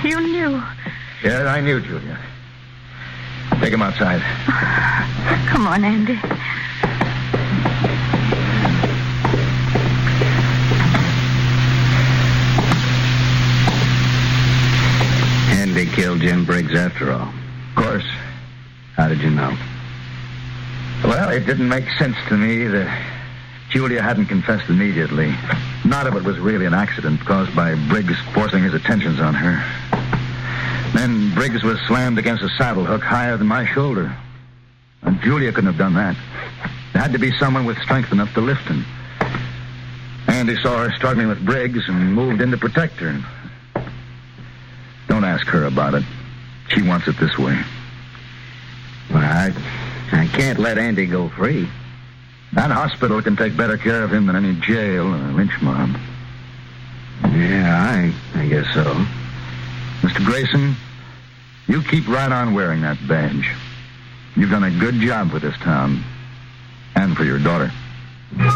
You knew. Yeah, I knew, Julia. Take him outside. Come on, Andy. Andy killed Jim Briggs after all. Of course. How did you know? Well, it didn't make sense to me that Julia hadn't confessed immediately. Not if it was really an accident caused by Briggs forcing his attentions on her. Then Briggs was slammed against a saddle hook higher than my shoulder. And Julia couldn't have done that. There had to be someone with strength enough to lift him. Andy saw her struggling with Briggs and moved in to protect her. Don't ask her about it. She wants it this way. Well, I can't let Andy go free. That hospital can take better care of him than any jail or lynch mob. Yeah, I guess so. Mr. Grayson, you keep right on wearing that badge. You've done a good job for this town and for your daughter.